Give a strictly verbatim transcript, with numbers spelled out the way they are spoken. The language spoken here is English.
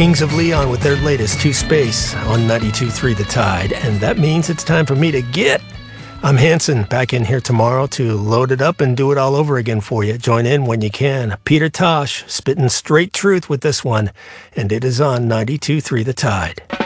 Kings of Leon with their latest Two Space on ninety-two point three The Tide. And that means it's time for me to get. I'm Hanson, back in here tomorrow to load it up and do it all over again for you. Join in when you can. Peter Tosh, spitting straight truth with this one. And it is on ninety-two point three The Tide.